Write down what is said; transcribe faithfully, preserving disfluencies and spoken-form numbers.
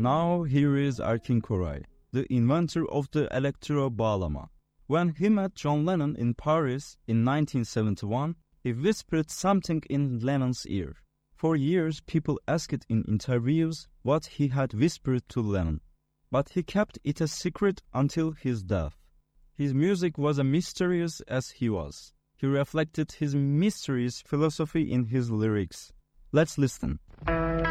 Now here is Erkin Koray, the inventor of the electro bağlama. When he met John Lennon in Paris in nineteen seventy-one, he whispered something in Lennon's ear. For years, people asked in interviews what he had whispered to Lennon, but he kept it a secret until his death. His music was as mysterious as he was. He reflected his mysterious philosophy in his lyrics. Let's listen.